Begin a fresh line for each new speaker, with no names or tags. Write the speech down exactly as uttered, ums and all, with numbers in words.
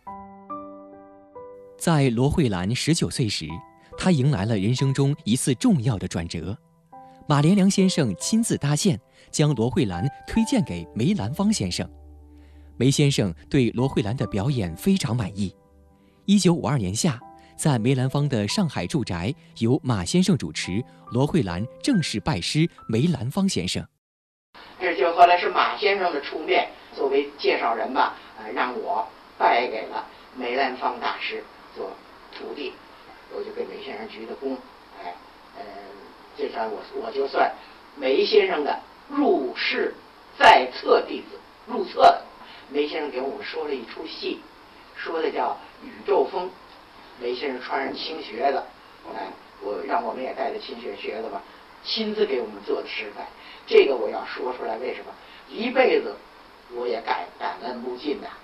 在罗慧兰十九岁时，她迎来了人生中一次重要的转折。马连良先生亲自搭线，将罗慧兰推荐给梅兰芳先生。梅先生对罗慧兰的表演非常满意。一九五二年夏，在梅兰芳的上海住宅，由马先生主持，罗慧兰正式拜师梅兰芳先生。
这就后来是马先生的出面，作为介绍人吧，呃，让我拜给了梅兰芳大师做徒弟，我就给梅先生鞠的躬，哎，呃，这算我我就算梅先生的入室在册弟子，入册的。梅先生给我们说了一出戏，说的叫《宇宙风》。梅先生穿上青靴子，哎，我让我们也带着青靴靴子吧，亲自给我们做的示范。这个我要说出来，为什么？一辈子我也感感恩不尽的。